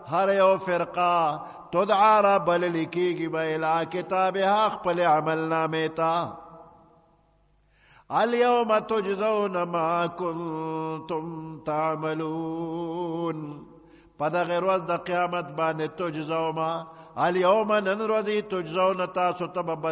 هر یو فرقه تدعا را بلل کیږي به الی کتابها خپل عمل نامه تا الیوم تجزون ما کنتم تعملون پدغه ورځ د قیامت باندې تجزون ما الیوم نن ورځې تجزون تاسو ته